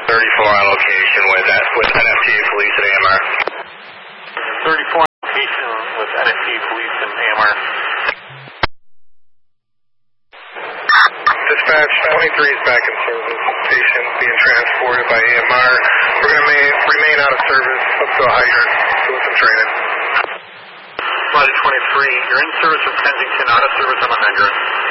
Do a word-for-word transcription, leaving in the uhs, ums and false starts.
thirty-four on location with, with N F T Police and A M R. thirty-four on location with N F T Police and A M R. Dispatch, twenty-three is back in service. Patient being transported by A M R. We're going to remain out of service up to a hydrant, doing some training. Body twenty-three, you're in service from Kensington, out of service on a hydrant.